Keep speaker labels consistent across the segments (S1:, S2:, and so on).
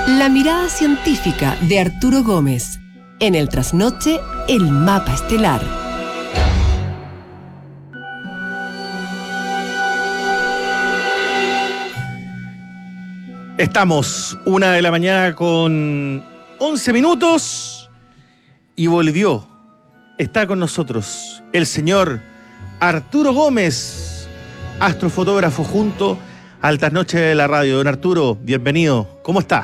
S1: La mirada científica de Arturo Gómez. En el trasnoche, el mapa estelar.
S2: Estamos 1:00 con 11 minutos y volvió. Está con nosotros el señor Arturo Gómez, astrofotógrafo junto al Trasnoche de la Radio. Don Arturo, bienvenido. ¿Cómo está?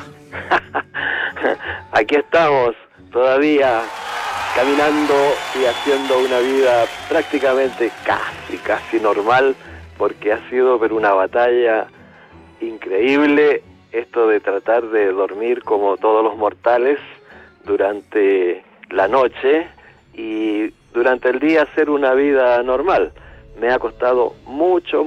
S3: Aquí estamos, todavía caminando y haciendo una vida prácticamente casi normal, porque ha sido pero una batalla increíble esto de tratar de dormir como todos los mortales durante la noche y durante el día hacer una vida normal. Me ha costado mucho,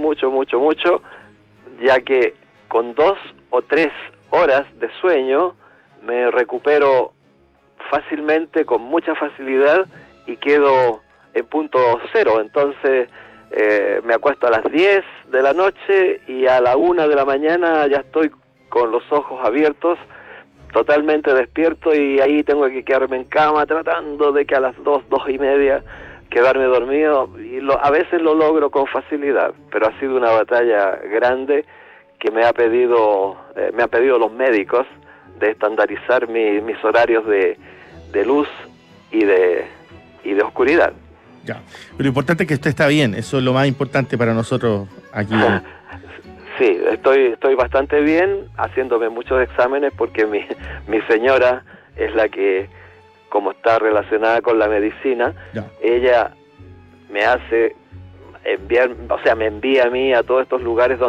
S3: ya que con 2 o 3 horas de sueño me recupero fácilmente, con mucha facilidad, y quedo en punto cero. Entonces me acuesto a las 10 de la noche y a la 1 de la mañana ya estoy con los ojos abiertos, totalmente despierto, y ahí tengo que quedarme en cama tratando de que a las 2:30 quedarme dormido, y a veces lo logro con facilidad, pero ha sido una batalla grande que me ha pedido los médicos, de estandarizar mis horarios de luz y de oscuridad.
S2: Ya. Pero lo importante es que usted está bien, eso es lo más importante para nosotros aquí.
S3: Sí, estoy bastante bien, haciéndome muchos exámenes, porque mi señora es la que, como está relacionada con la medicina, ya, ella me hace me envía a mí a todos estos lugares